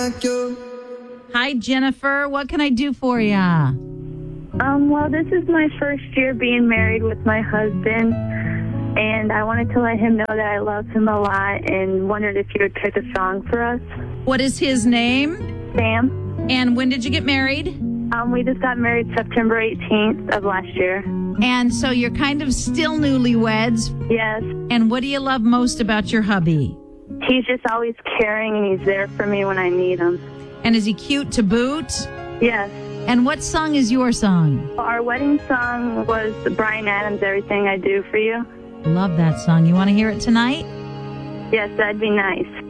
Hi, Jennifer. What can I do for ya? Well, this is my first year being married with my husband, and I wanted to let him know that I love him a lot and wondered if you would pick a song for us. What is his name? Sam. And when did you get married? We just got married September 18th of last year. And so you're kind of still newlyweds. Yes. And what do you love most about your hubby? He's just always caring, and he's there for me when I need him. And is he cute to boot? Yes. And what song is your song? Our wedding song was Bryan Adams' Everything I Do for You. Love that song. You want to hear it tonight? Yes, that'd be nice.